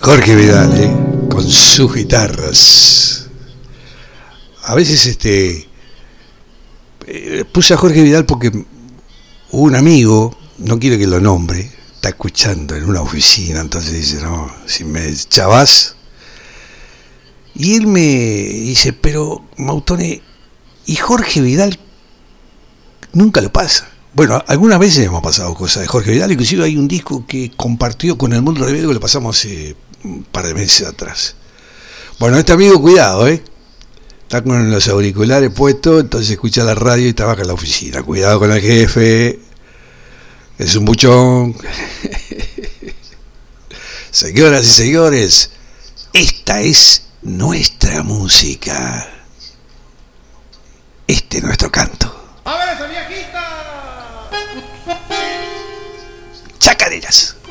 Jorge Vidal, con sus guitarras. A veces puse a Jorge Vidal porque un amigo, no quiero que lo nombre, está escuchando en una oficina, entonces dice, no, si me chavás. Y él me dice, pero Mautone, ¿y Jorge Vidal nunca lo pasa? Bueno, algunas veces hemos pasado cosas de Jorge Vidal, inclusive hay un disco que compartió con El Mundo Rebelde que lo pasamos hace un par de meses atrás. Bueno, este amigo, cuidado, está con los auriculares puestos, entonces escucha la radio y trabaja en la oficina. Cuidado con el jefe, es un buchón. Señoras y señores, esta es nuestra música. Este es nuestro canto. ¡A ver esa viejita! Chacareras.